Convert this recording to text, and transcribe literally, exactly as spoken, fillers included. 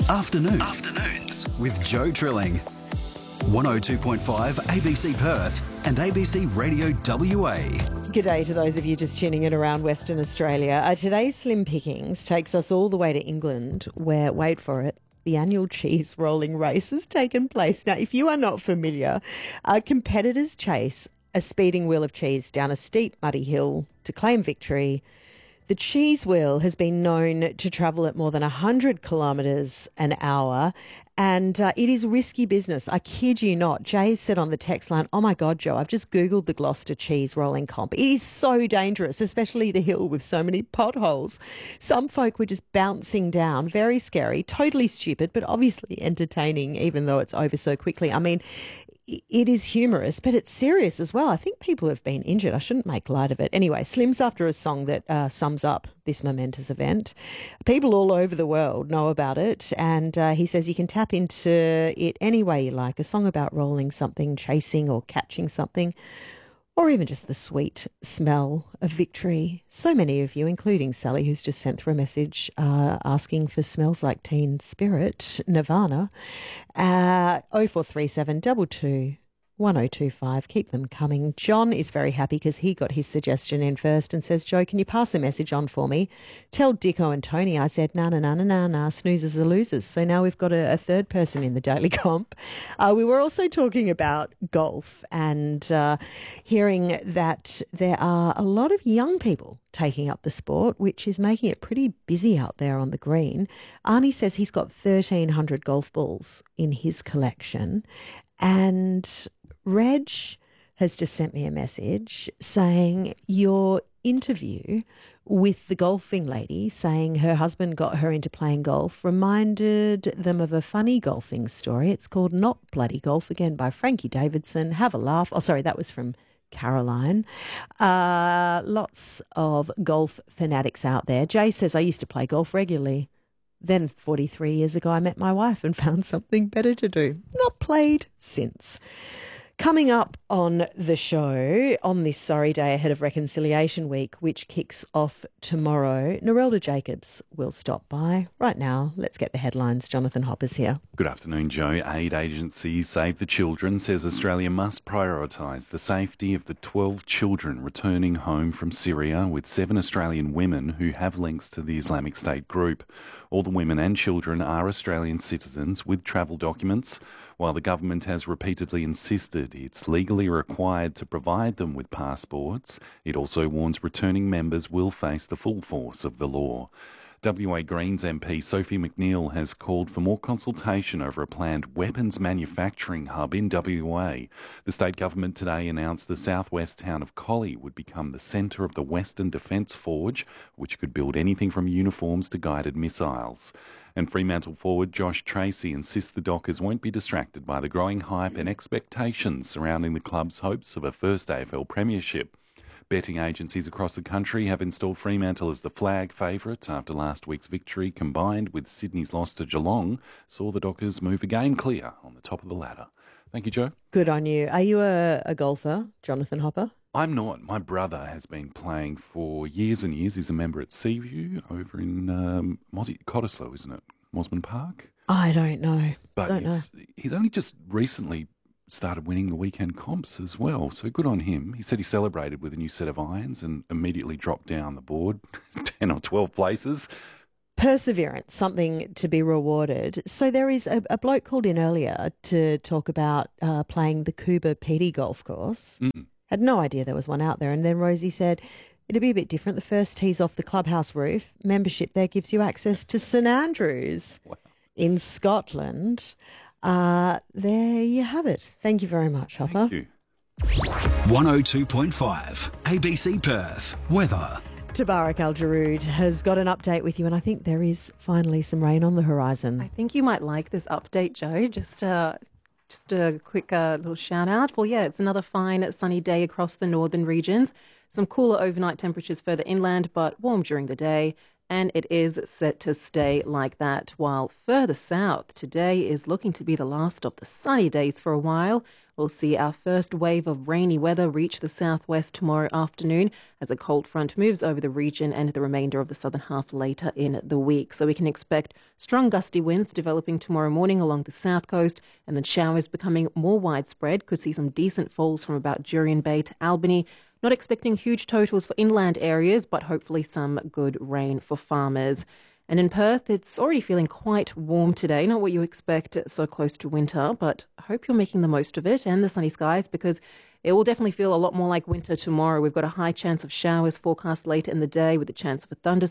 Afternoons. Afternoons with Joe Trilling. one oh two point five A B C Perth and A B C Radio W A. G'day to those of you just tuning in around Western Australia. Uh, today's Slim Pickings takes us all the way to England where, wait for it, the annual cheese rolling race has taken place. Now, if you are not familiar, uh, competitors chase a speeding wheel of cheese down a steep, muddy hill to claim victory. The cheese wheel has been known to travel at more than one hundred kilometres an hour, and uh, it is risky business. I kid you not. Jay said on the text line, oh my God, Joe, I've just Googled the Gloucester cheese rolling comp. It is so dangerous, especially the hill with so many potholes. Some folk were just bouncing down. Very scary, totally stupid, but obviously entertaining, even though it's over so quickly. I mean, it is humorous, but it's serious as well. I think people have been injured. I shouldn't make light of it. Anyway, Slim's after a song that uh, sums up this momentous event. People all over the world know about it, and uh, he says you can tap into it any way you like. A song about rolling something, chasing or catching something, or even just the sweet smell of victory. So many of you, including Sally, who's just sent through a message uh, asking for Smells Like Teen Spirit, Nirvana. Uh, oh four three seven two two one oh two five. Keep them coming. John is very happy because he got his suggestion in first and says, Joe, can you pass a message on for me? Tell Dicko and Tony I said, na, na, na, na, na, na, snoozers are losers. So now we've got a, a third person in the daily comp. Uh, we were also talking about golf and uh, hearing that there are a lot of young people taking up the sport, which is making it pretty busy out there on the green. Arnie says he's got thirteen hundred golf balls in his collection, and Reg has just sent me a message saying your interview with the golfing lady saying her husband got her into playing golf reminded them of a funny golfing story. It's called Not Bloody Golf, again by Frankie Davidson. Have a laugh. Oh, sorry, that was from Caroline. Uh, lots of golf fanatics out there. Jay says, I used to play golf regularly. Then forty-three years ago, I met my wife and found something better to do. Not played since. Coming up on the show on this sorry day ahead of Reconciliation Week, which kicks off tomorrow, Narelda Jacobs will stop by. Right now, let's get the headlines. Jonathan Hopper's here. Good afternoon, Joe. Aid agency Save the Children says Australia must prioritise the safety of the twelve children returning home from Syria, with seven Australian women who have links to the Islamic State group. All the women and children are Australian citizens with travel documents. While the government has repeatedly insisted it's legally required to provide them with passports, it also warns returning members will face the full force of the law. W A Greens M P Sophie McNeil has called for more consultation over a planned weapons manufacturing hub in W A. The state government today announced the southwest town of Collie would become the centre of the Western Defence Forge, which could build anything from uniforms to guided missiles. And Fremantle forward Josh Tracy insists the Dockers won't be distracted by the growing hype and expectations surrounding the club's hopes of a first A F L premiership. Betting agencies across the country have installed Fremantle as the flag favourite after last week's victory, combined with Sydney's loss to Geelong, saw the Dockers move again clear on the top of the ladder. Thank you, Joe. Good on you. Are you a, a golfer, Jonathan Hopper? I'm not. My brother has been playing for years and years. He's a member at Seaview over in um, Mozzie, Cottesloe, isn't it? Mosman Park? I don't know. But don't he's, know. he's only just recently started winning the weekend comps as well. So good on him. He said he celebrated with a new set of irons and immediately dropped down the board ten or twelve places. Perseverance, something to be rewarded. So there is a, a bloke called in earlier to talk about uh, playing the Coober Petty golf course. Mm. Had no idea there was one out there. And then Rosie said, it'd be a bit different. The first tee's off the clubhouse roof. Membership there gives you access to St Andrews Wow. in Scotland. Uh, there you have it. Thank you very much, Hopper. Thank you. one oh two point five A B C Perth. Weather. Tabarak Al-Jarood has got an update with you, and I think there is finally some rain on the horizon. I think you might like this update, Joe. Just uh, just a quick uh, little shout out. Well, yeah, it's another fine sunny day across the northern regions. Some cooler overnight temperatures further inland, but warm during the day. And it is set to stay like that, while further south, today is looking to be the last of the sunny days for a while. We'll see our first wave of rainy weather reach the southwest tomorrow afternoon as a cold front moves over the region and the remainder of the southern half later in the week. So we can expect strong gusty winds developing tomorrow morning along the south coast, and then showers becoming more widespread. Could see some decent falls from about Jurien Bay to Albany. Not expecting huge totals for inland areas, but hopefully some good rain for farmers. And in Perth, it's already feeling quite warm today. Not what you expect so close to winter, but I hope you're making the most of it and the sunny skies, because it will definitely feel a lot more like winter tomorrow. We've got a high chance of showers forecast later in the day with a chance of a thunderstorm